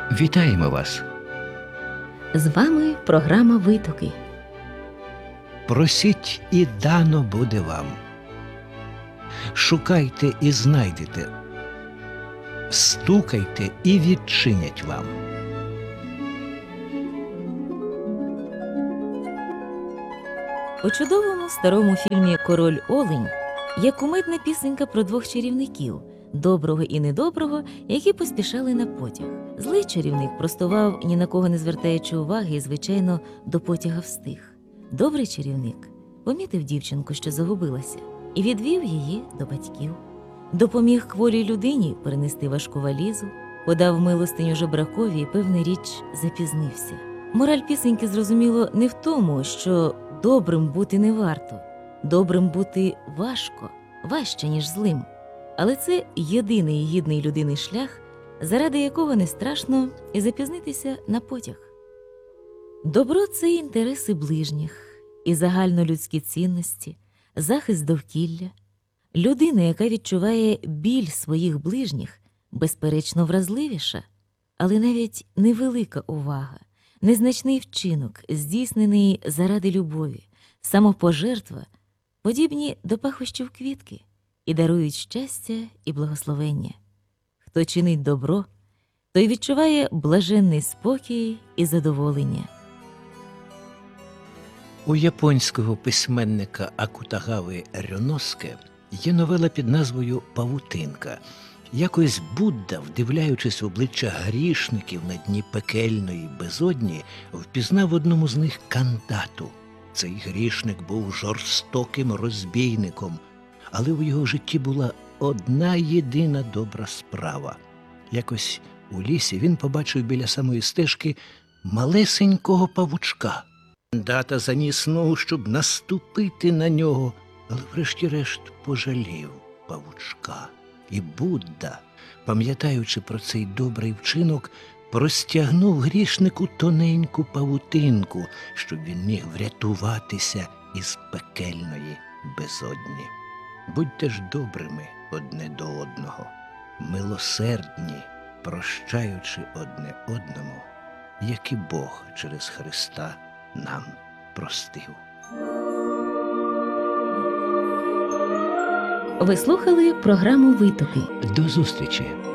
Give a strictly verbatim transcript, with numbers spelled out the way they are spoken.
Вітаємо вас! З вами програма «Витоки». Просіть, і дано буде вам. Шукайте і знайдете. Стукайте і відчинять вам. У чудовому старому фільмі «Король Олень» є кумедна пісенька про двох чарівників – доброго і недоброго, які поспішали на потяг. Злий чарівник простував, ні на кого не звертаючи уваги, і, звичайно, до потяга встиг. Добрий чарівник помітив дівчинку, що загубилася, і відвів її до батьків. Допоміг хворій людині перенести важку валізу, подав милостиню жебракові і, певна річ, запізнився. Мораль пісеньки, зрозуміло, не в тому, що добрим бути не варто, добрим бути важко, важче, ніж злим. Але це єдиний гідний людини шлях, заради якого не страшно і запізнитися на потяг. Добро – це інтереси ближніх, і загальнолюдські цінності, захист довкілля. Людина, яка відчуває біль своїх ближніх, безперечно вразливіша, але навіть невелика увага, незначний вчинок, здійснений заради любові, самопожертва, подібні до пахощів квітки і дарують щастя і благословення. Хто чинить добро, той відчуває блаженний спокій і задоволення. У японського письменника Акутагави Рьоноске є новела під назвою «Павутинка». Якось Будда, вдивляючись в обличчя грішників на дні пекельної безодні, впізнав в одному з них Кандату. Цей грішник був жорстоким розбійником, але у його житті була одна єдина добра справа. Якось у лісі він побачив біля самої стежки малесенького павучка. Кандата заніс ногу, щоб наступити на нього, але врешті-решт пожалів павучка. І Будда, пам'ятаючи про цей добрий вчинок, простягнув грішнику тоненьку павутинку, щоб він міг врятуватися із пекельної безодні. Будьте ж добрими одне до одного, милосердні, прощаючи одне одному, як і Бог через Христа нам простив. Ви слухали програму «Витоки». До зустрічі!